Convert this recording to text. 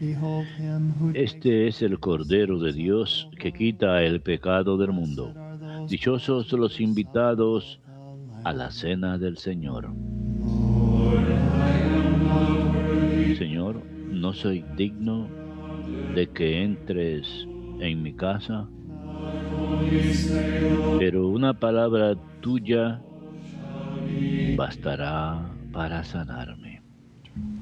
Behold him who takes Este es el Cordero de Dios que quita el pecado del blessed mundo. are those Dichosos born los in the supper of invitados the a la Lamb. cena del Señor. Lord, I am not worthy to Señor, no soy digno de que entres en mi casa, only say, Lord, pero una palabra tuya shall be bastará para sanarme.